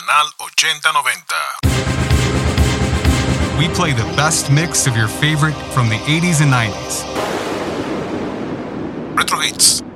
Canal 8090. We play the best mix of your favorite from the 80s and 90s. Retro Hits.